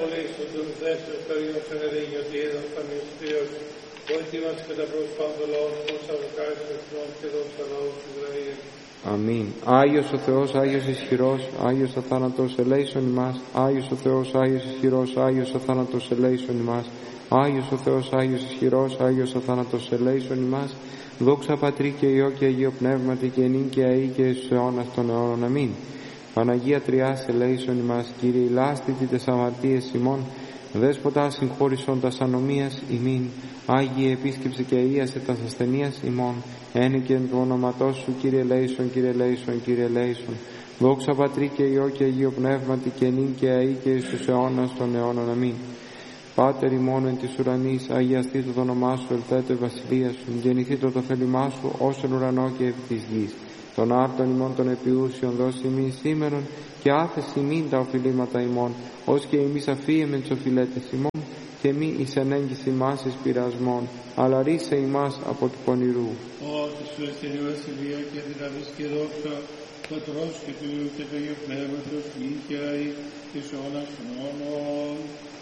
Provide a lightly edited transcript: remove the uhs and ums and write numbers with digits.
απολύσουν τους δεύτερους περίοδους εν ερήγιο τη είδων πανιστήριος, ότι μας κατά προσπάντο λαός πως αβοκάεις εθνών και δόξα λαός Ισραήλ. Αμήν. Άγιος ο Θεός, Άγιος ισχυρός, Άγιος αθάνατος ελέησον ημάς. Άγιος ο Θεός, Άγιος ισχυρός, Άγιος αθάνατος ελέησον ημάς. Άγιος ο Θεός, Άγιος ισχυρός, Άγιος αθάνατος ελέησον ημάς. Δόξα Πατρί και Υιό και Αγίο Πνεύματι και νυν και αεί και εις αιώνας των αιώνων. Αμήν. Παναγία Τριάς ελέησον ημάς. Κύριε ηλάστητη τες αμαρτίες ημών, Δέσποτα συγχώρησον τας ανομίας ημίν. Άγιε επίσκεψε και ίασε τας ασθενείας ημών. Ένικεν του όνοματός σου, Κύριε ελέησον, Κύριε ελέησον, Κύριε ελέησον. Δόξα Πατρί και Υιό και Αγίο Πνεύματι και νυν και αεί και εις τους αιώνας των αιώνων. Αμήν. Πάτερ ημών εν της ουρανής, αγιαστήτω το όνομά σου, ελθέτω η βασιλεία σου, γεννηθήτω το θέλημά σου, ως εν ουρανό και επί της γης. Των άρτων ημών των επιούσιων δώσει ημίν σήμερον, και άφεση ημίν τα οφειλήματα ημών, ως και εμείς αφίεμεν τους οφειλέτες ημών, και μη εις ανέγγιση ημάς εις πειρασμών, αλλά ρίσε ημάς από του πονηρού. Ότι σου εστερεί βασιλεία και δυναμής και δόξα, Πατρός και του Υιού και του Αγίου Πνεύματος, νυν και αεί και εις αιώνας των αιώνων.